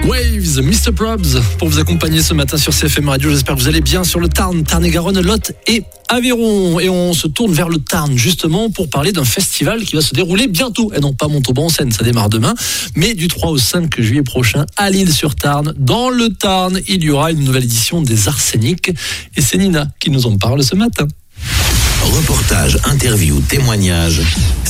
Waves, Mr. Probs, pour vous accompagner ce matin sur CFM Radio. J'espère que vous allez bien sur le Tarn, Tarn-et-Garonne, Lot et Aveyron. Et on se tourne vers le Tarn justement pour parler d'un festival qui va se dérouler bientôt. Et non pas Montauban en Seine, ça démarre demain, mais du 3 au 5 juillet prochain à l'Île-sur-Tarn. Dans le Tarn, il y aura une nouvelle édition des Arseniques. Et c'est Nina qui nous en parle ce matin. Reportage, interview, témoignage,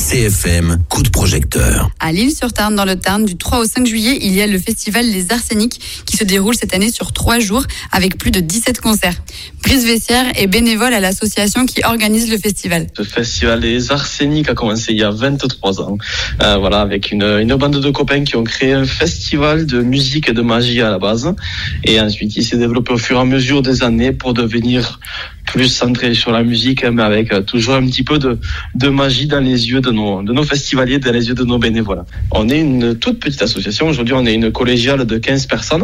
CFM, coup de projecteur. À l'Île-sur-Tarn, dans le Tarn, du 3 au 5 juillet, il y a le festival Les Arseniques qui se déroule cette année sur 3 jours avec plus de 17 concerts. Brice Vessière est bénévole à l'association qui organise le festival. Le festival Les Arseniques a commencé il y a 23 ans. Avec une bande de copains qui ont créé un festival de musique et de magie à la base. Et ensuite, il s'est développé au fur et à mesure des années pour devenir plus centré sur la musique, mais avec toujours un petit peu de magie dans les yeux de nos festivaliers, dans les yeux de nos bénévoles. On est une toute petite association. Aujourd'hui, on est une collégiale de 15 personnes,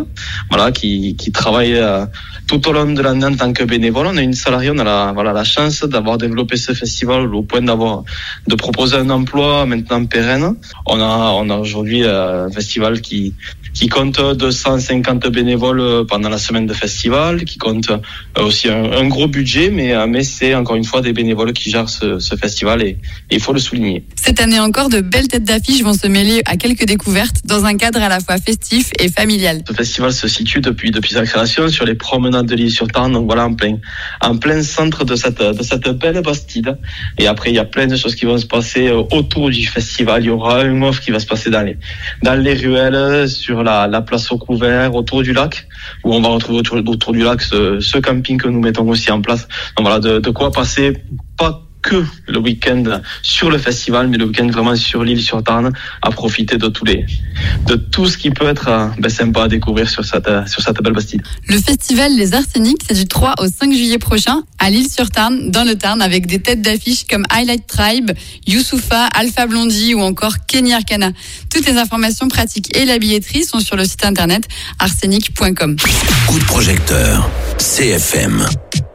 qui travaillent tout au long de l'année en tant que bénévole. On est une salariée, on a la chance d'avoir développé ce festival au point de proposer un emploi maintenant pérenne. On a aujourd'hui un festival qui compte 250 bénévoles pendant la semaine de festival, qui compte aussi un gros budget, mais c'est encore une fois des bénévoles qui gèrent ce festival et il faut le souligner. Cette année encore, de belles têtes d'affiche vont se mêler à quelques découvertes dans un cadre à la fois festif et familial. Ce festival se situe depuis sa création sur les promenades de l'Île-sur-Tarn, donc en plein centre de cette belle Bastide. Et après, il y a plein de choses qui vont se passer autour du festival. Il y aura un off qui va se passer dans les ruelles, sur la place au couvert, autour du lac, où on va retrouver autour du lac ce camping que nous mettons aussi en place. Donc voilà, de quoi passer pas que le week-end sur le festival, mais le week-end vraiment sur l'Île-sur-Tarn, à profiter de tout ce qui peut être sympa à découvrir sur cette belle Bastide. Le festival Les Arseniques, c'est du 3 au 5 juillet prochain à l'Île-sur-Tarn, dans le Tarn, avec des têtes d'affiche comme Highlight Tribe, Youssoupha, Alpha Blondie ou encore Kenny Arcana. Toutes les informations pratiques et la billetterie sont sur le site internet arsenic.com. Coup de projecteur, CFM.